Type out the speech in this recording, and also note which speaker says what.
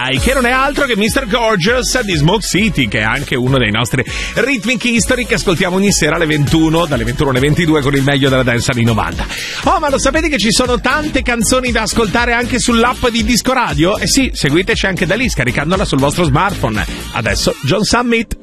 Speaker 1: che non è altro che Mr. Gorgeous di Smoke City, che è anche uno dei nostri Rhythmic History che ascoltiamo ogni sera alle 21, dalle 21 alle 22 con il meglio della dance anni 90. Oh, ma lo sapete che ci sono tante canzoni da ascoltare anche sull'app di Disco Radio? Eh sì, seguiteci anche da lì scaricandola sul vostro smartphone. Adesso John Summit.